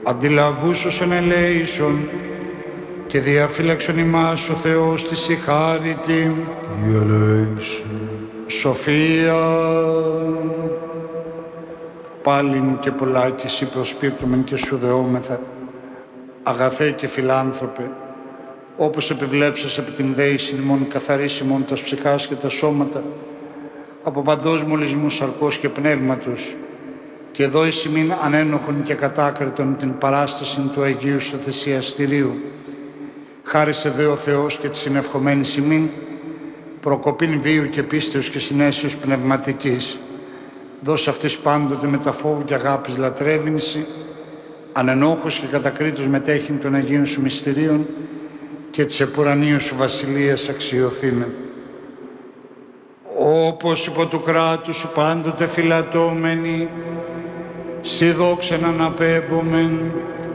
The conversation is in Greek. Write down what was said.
αντιλαβούσωσον ελέησον και διαφύλαξον ημάς ο Θεός της η χάρητη. Σοφία. Πάλιν και πολλάκι σοι προσπίπτομεν και σου δεόμεθα, αγαθέ και φιλάνθρωπε, όπως επιβλέψας επί την δέηση ημών καθαρίσιμον τας ψυχάς και τα σώματα, από παντός μολυσμού σαρκός και πνεύματος, και εδώ εις ημίν ανένοχον και κατάκριτον την παράσταση του Αγίου σου θυσιαστηρίου. Χάρισε δε ο Θεός και τη συνευχομένη ημίν, προκοπήν βίου και πίστεως και συνέσεως πνευματικής. Δώσ' αυτής πάντοτε με τα φόβου και αγάπης λατρεύεινση, ανενόχος και κατακρίτως μετέχειν των Αγίων σου μυστηρίων και της επουρανίου σου βασιλείας αξιωθήνε. Όπως υπό του κράτους σου πάντοτε φυλατώμενοι, σοι δόξαν αναπέμπομεν,